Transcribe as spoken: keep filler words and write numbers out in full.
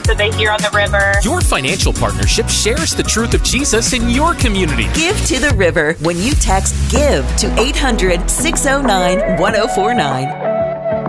so they hear on the river. Your financial partnership shares the truth of Jesus in your community. Give to the River when you text GIVE to eight hundred, six oh nine, one oh four nine.